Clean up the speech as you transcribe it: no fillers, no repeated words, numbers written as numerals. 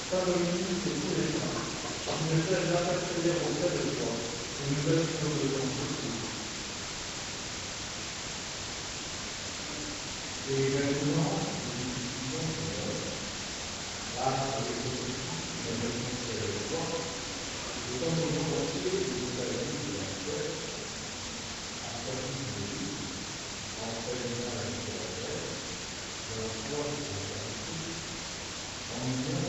Ça domine tous les temps. Il ne fait jamais accéder auprès de toi une nouvelle chose de ton souci. Et maintenant, nous disons là, avec le souci, je vais montrer le temps. Nous sommes aujourd'hui de la vie de la terre, à partir de lui, en faisant la vie de la terre, de la foi de la vie, en